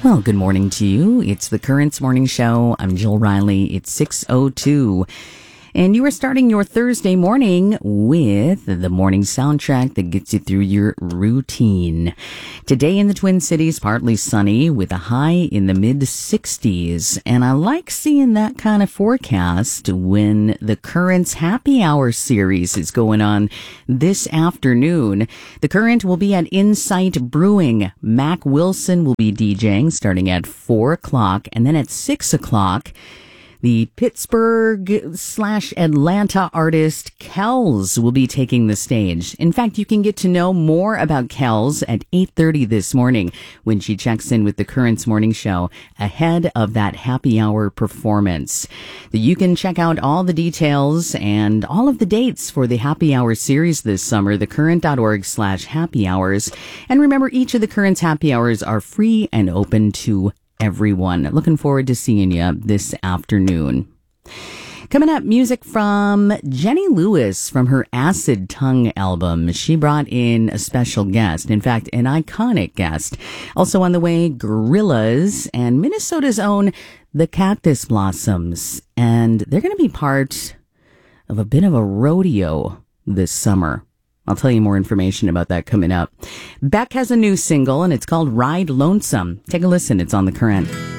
Well, good morning to you. It's the Currents Morning Show. I'm Jill Riley. It's 6:02. And you are starting your Thursday morning with the morning soundtrack that gets you through your routine. Today in the Twin Cities, partly sunny with a high in the mid-60s. And I like seeing that kind of forecast when the Currents Happy Hour series is going on this afternoon. The Current will be at Insight Brewing. Mac Wilson will be DJing starting at 4 o'clock. And then at 6 o'clock, the Pittsburgh/Atlanta artist Kells will be taking the stage. In fact, you can get to know more about Kells at 8:30 this morning when she checks in with the Currents Morning Show ahead of that happy hour performance. You can check out all the details and all of the dates for the happy hour series this summer, thecurrent.org/happy hours. And remember, each of the Currents happy hours are free and open to everyone. Looking forward to seeing you this afternoon. Coming up, music from Jenny Lewis from her Acid Tongue album. She brought in a special guest, in fact, an iconic guest. Also on the way, Gorillaz and Minnesota's own The Cactus Blossoms. And they're going to be part of a bit of a rodeo this summer. I'll tell you more information about that coming up. Beck has a new single, and it's called Ride Lonesome. Take a listen. It's on The Current.